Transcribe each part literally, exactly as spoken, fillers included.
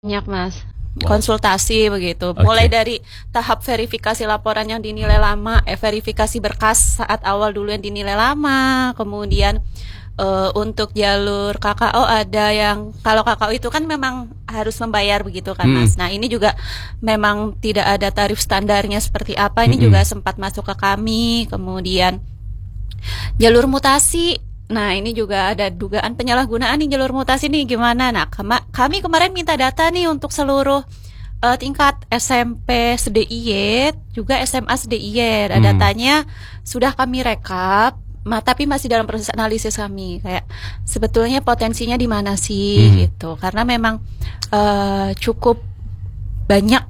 Banyak Mas, Wow. konsultasi begitu. Oke. Mulai dari tahap verifikasi laporan yang dinilai lama, eh, verifikasi berkas saat awal dulu yang dinilai lama, kemudian eh, untuk jalur K K O ada yang kalau K K O itu kan memang harus membayar begitu kan Mm-mm. Mas. Nah ini juga memang tidak ada tarif standarnya seperti apa. Ini Mm-mm. juga sempat masuk ke kami. Kemudian jalur mutasi. Nah, ini juga ada dugaan penyalahgunaan nih jalur mutasi nih gimana? Nah, kema- kami kemarin minta data nih untuk seluruh eh, tingkat S M P S D I Y, juga S M A S D I Y. Nah, Hmm. datanya sudah kami rekap, ma- tapi masih dalam proses analisis kami. Kayak sebetulnya potensinya di mana sih Hmm. gitu. Karena memang eh, cukup banyak,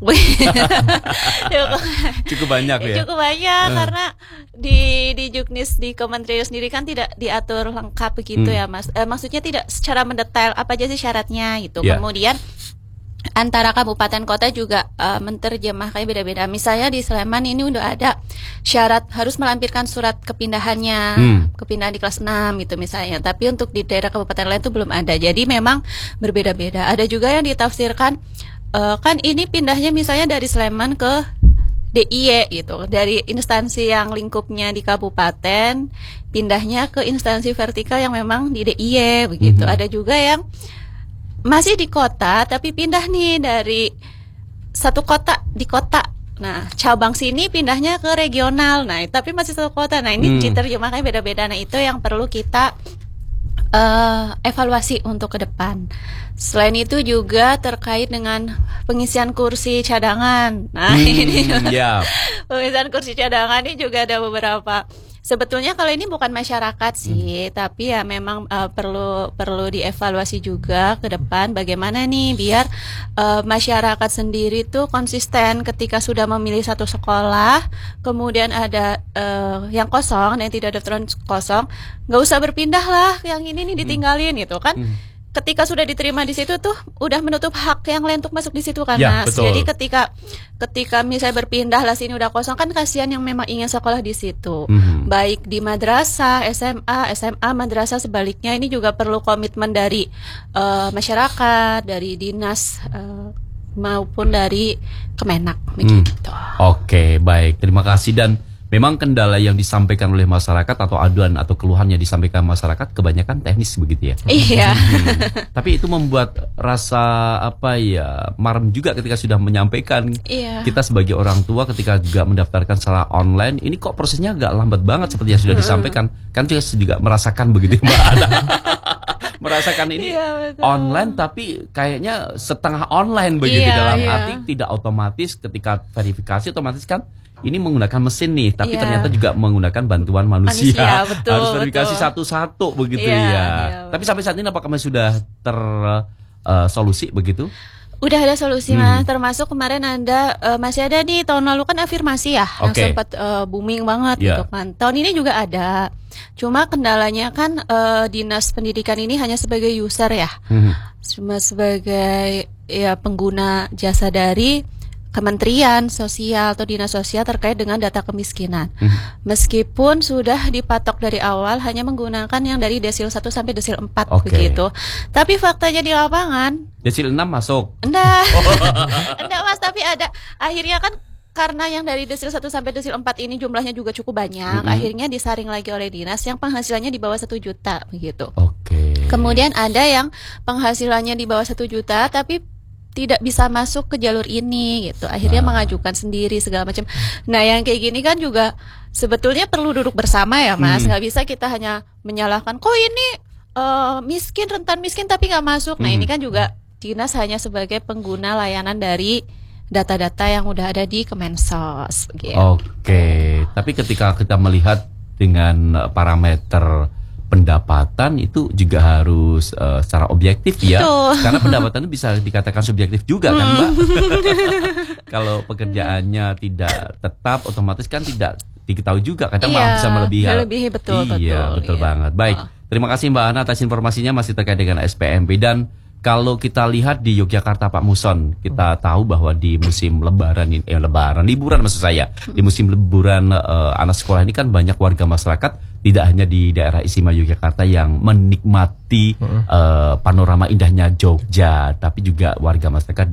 cukup Cukup banyak ya. cukup banyak Eh. karena di di Juknis di Kementerian sendiri kan tidak diatur lengkap begitu Hmm. ya Mas. Eh, maksudnya tidak secara mendetail apa aja sih syaratnya gitu. Ya. Kemudian antara kabupaten kota juga eh, menerjemahkannya beda-beda. Misalnya di Sleman ini udah ada syarat harus melampirkan surat kepindahannya, Hmm. kepindahan di kelas enam gitu misalnya. Tapi untuk di daerah kabupaten lain itu belum ada. Jadi memang berbeda-beda. Ada juga yang ditafsirkan eh, kan ini pindahnya misalnya dari Sleman ke D I Y gitu, dari instansi yang lingkupnya di kabupaten pindahnya ke instansi vertikal yang memang di D I Y begitu. Mhm. Ada juga yang masih di kota tapi pindah nih dari satu kota di kota. Nah, cabang sini pindahnya ke regional. Nah, tapi masih satu kota. Nah, ini Hmm. diterjemahkannya beda-beda. Nah, itu yang perlu kita eh, evaluasi untuk ke depan. Selain itu juga terkait dengan pengisian kursi cadangan. Nah, Hmm, ini ya. pengisian kursi cadangan ini juga ada beberapa. Sebetulnya kalau ini bukan masyarakat sih, tapi ya memang eh, perlu perlu dievaluasi juga ke depan bagaimana nih biar eh, masyarakat sendiri tuh konsisten ketika sudah memilih satu sekolah, kemudian ada eh, yang kosong dan tidak ada daftaran kosong, nggak usah berpindah lah, yang ini nih ditinggalin gitu kan. Hmm. Ketika sudah diterima di situ tuh udah menutup hak yang lain untuk masuk di situ kan Ya, Mas. betul. Jadi ketika ketika misalnya berpindah lah sini udah kosong kan kasihan yang memang ingin sekolah di situ. Mhm. Baik di madrasah, S M A, S M A, madrasah sebaliknya ini juga perlu komitmen dari eh, masyarakat, dari dinas eh, maupun dari Kemenak begitu. Oke, baik. Terima kasih. Dan memang kendala yang disampaikan oleh masyarakat atau aduan atau keluhan yang disampaikan masyarakat kebanyakan teknis begitu ya. Iya. Hmm. Tapi itu membuat rasa apa ya marem juga ketika sudah menyampaikan. Iya. Kita sebagai orang tua ketika juga mendaftarkan secara online, ini kok prosesnya agak lambat banget seperti yang sudah disampaikan. Kan juga juga merasakan begitu Mbak Ana. Merasakan ini Iya, betul. online tapi kayaknya setengah online begitu, Iya, dalam iya. arti tidak otomatis ketika verifikasi otomatis kan ini menggunakan mesin nih, tapi Iya. ternyata juga menggunakan bantuan manusia. Manusia, betul, Harus verifikasi betul. satu-satu begitu Iya, ya. iya, Tapi sampai saat ini apakah masih sudah tersolusi begitu? Udah ada solusi Hmm. Mas, termasuk kemarin ada eh, masih ada nih tahun lalu kan afirmasi ya, yang Oke. sempat eh, booming banget Iya. gitu kan. Tahun ini juga ada. Cuma kendalanya kan eh, dinas pendidikan ini hanya sebagai user ya, Mhm. cuma sebagai ya pengguna jasa dari Kementerian Sosial atau Dinas Sosial terkait dengan data kemiskinan. Mhm. Meskipun sudah dipatok dari awal hanya menggunakan yang dari desil satu sampai desil empat Oke. begitu. Tapi faktanya di lapangan Desil enam masuk. enggak. Enggak Mas, tapi ada akhirnya kan karena yang dari desil satu sampai desil empat ini jumlahnya juga cukup banyak, Mm-mm. akhirnya disaring lagi oleh dinas yang penghasilannya di bawah satu juta begitu. Oke. Kemudian ada yang penghasilannya di bawah satu juta tapi tidak bisa masuk ke jalur ini gitu. Akhirnya Ah. mengajukan sendiri segala macam. Nah, yang kayak gini kan juga sebetulnya perlu duduk bersama ya, Mas. Hmm. Nggak bisa kita hanya menyalahkan kok ini eh, miskin, rentan miskin tapi nggak masuk. Nah, Hmm. ini kan juga dinas hanya sebagai pengguna layanan dari data-data yang udah ada di Kemensos gitu. Oke. Tapi ketika kita melihat dengan parameter pendapatan itu juga harus eh, secara objektif ya. Betul. Karena pendapatan itu bisa dikatakan subjektif juga kan, Mbak. Kalau pekerjaannya tidak tetap, otomatis kan tidak diketahui juga. Kadang malah Iya, bisa melebihi. melebihi, betul, Iya, betul, betul iya. banget. Baik. Oh. Terima kasih Mbak Ana atas informasinya masih terkait dengan S P M P. Dan kalau kita lihat di Yogyakarta Pak Muson, kita tahu bahwa di musim lebaran ini, eh, lebaran, liburan maksud saya, di musim liburan eh, anak sekolah ini kan banyak warga masyarakat, tidak hanya di daerah istimewa Yogyakarta yang menikmati eh, panorama indahnya Jogja, tapi juga warga masyarakat